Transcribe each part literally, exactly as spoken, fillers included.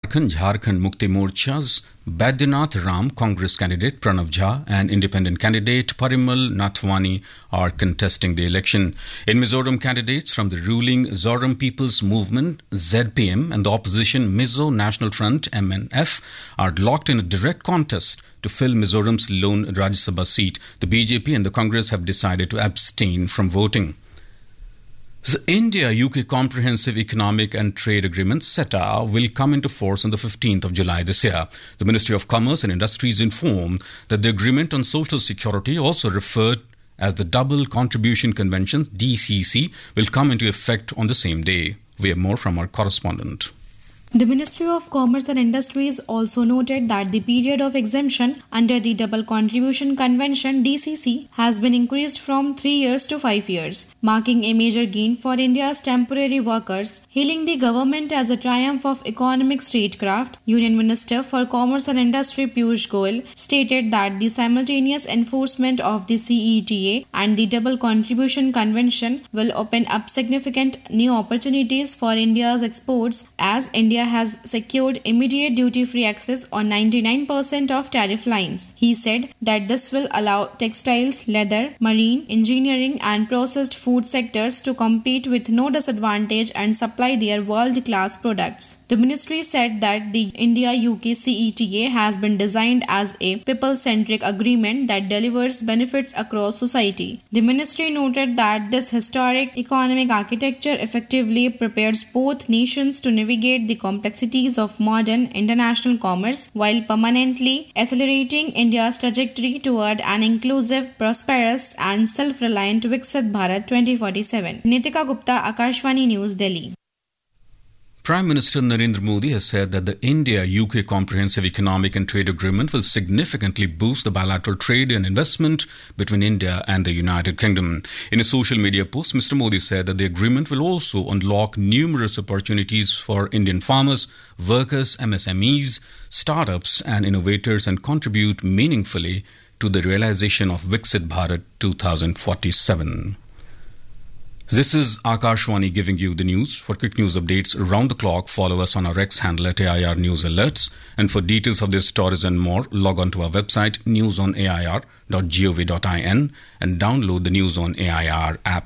Uttarakhand Jharkhand Mukti Morcha's Baidyanath Ram, Congress candidate Pranav Jha and independent candidate Parimal Nathwani are contesting the election. In Mizoram, candidates from the ruling Zoram People's Movement Z P M and the opposition Mizo National Front M N F are locked in a direct contest to fill Mizoram's lone Rajya Sabha seat. The B J P and the Congress have decided to abstain from voting. The India-U K Comprehensive Economic and Trade Agreement (CETA) will come into force on the fifteenth of July this year. The Ministry of Commerce and Industries informed that the Agreement on Social Security, also referred as the Double Contribution Convention D C C, will come into effect on the same day. We have more from our correspondent. The Ministry of Commerce and Industries also noted that the period of exemption under the Double Contribution Convention D C C has been increased from three years to five years, marking a major gain for India's temporary workers. Hailing the government as a triumph of economic statecraft, Union Minister for Commerce and Industry Piyush Goyal stated that the simultaneous enforcement of the C E T A and the Double Contribution Convention will open up significant new opportunities for India's exports, as India has secured immediate duty-free access on ninety-nine percent of tariff lines. He said that this will allow textiles, leather, marine, engineering and processed food sectors to compete with no disadvantage and supply their world-class products. The ministry said that the India-U K C E T A has been designed as a people-centric agreement that delivers benefits across society. The ministry noted that this historic economic architecture effectively prepares both nations to navigate the complexities of modern international commerce while permanently accelerating India's trajectory toward an inclusive, prosperous and self-reliant Viksit Bharat twenty forty-seven. Nitika Gupta, Akashvani News, Delhi. Prime Minister Narendra Modi has said that the India-U K Comprehensive Economic and Trade Agreement will significantly boost the bilateral trade and investment between India and the United Kingdom. In a social media post, Mister Modi said that the agreement will also unlock numerous opportunities for Indian farmers, workers, M S M Es, startups and innovators and contribute meaningfully to the realization of Viksit Bharat twenty forty-seven. This is Akashvani giving you the news. For quick news updates around the clock, follow us on our X handle at A I R News Alerts. And for details of these stories and more, log on to our website news on A I R dot gov dot in and download the News on A I R app.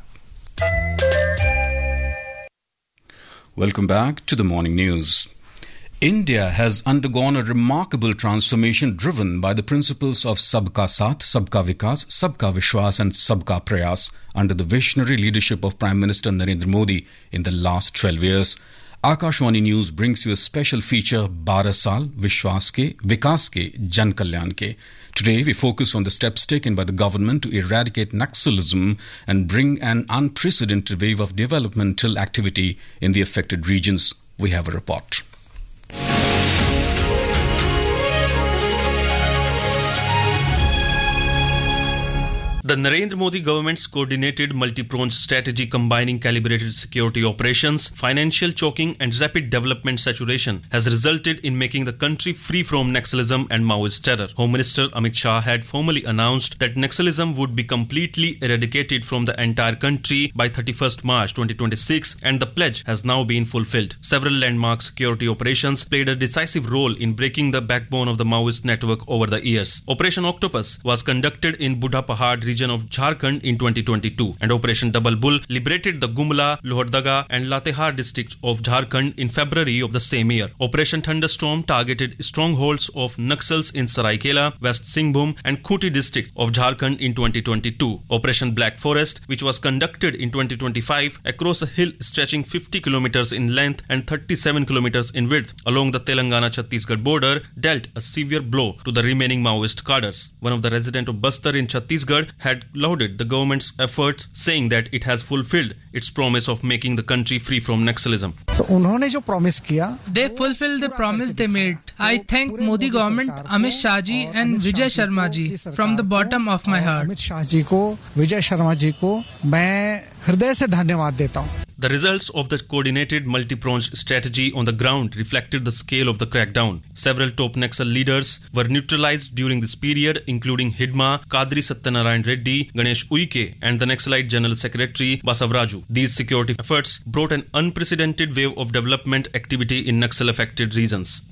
Welcome back to the morning news. India has undergone a remarkable transformation driven by the principles of Sabka Saath, Sabka Vikas, Sabka Vishwas and Sabka Prayas under the visionary leadership of Prime Minister Narendra Modi in the last twelve years. Akashvani News brings you a special feature, बारह साल विश्वास के, विकास के, जन कल्याण के. Today we focus on the steps taken by the government to eradicate Naxalism and bring an unprecedented wave of developmental activity in the affected regions. We have a report. The Narendra Modi government's coordinated multi-pronged strategy combining calibrated security operations, financial choking and rapid development saturation has resulted in making the country free from Naxalism and Maoist terror. Home Minister Amit Shah had formally announced that Naxalism would be completely eradicated from the entire country by thirty-first March twenty twenty-six, and the pledge has now been fulfilled. Several landmark security operations played a decisive role in breaking the backbone of the Maoist network over the years. Operation Octopus was conducted in Budha Pahad region of Jharkhand in twenty twenty-two, and Operation Double Bull liberated the Gumla, Lohardaga and Latehar districts of Jharkhand in February of the same year. Operation Thunderstorm targeted strongholds of Naxals in Saraikela, West Singhbhum and Khuti district of Jharkhand in twenty twenty-two. Operation Black Forest, which was conducted in twenty twenty-five across a hill stretching fifty kilometers in length and thirty-seven kilometers in width along the Telangana-Chhattisgarh border, dealt a severe blow to the remaining Maoist cadres. One of the residents of Bastar in Chhattisgarh had lauded the government's efforts, saying that it has fulfilled its promise of making the country free from Naxalism. They fulfilled the promise they made. I thank Modi government, Amit Shah ji and Vijay Sharma ji from the bottom of my heart. The results of the coordinated multi-pronged strategy on the ground reflected the scale of the crackdown. Several top Naxal leaders were neutralized during this period, including Hidma, Kadri Satyanarayan Reddy, Ganesh Uike and the Naxalite General Secretary Basavaraju. These security efforts brought an unprecedented wave of development activity in Naxal-affected regions.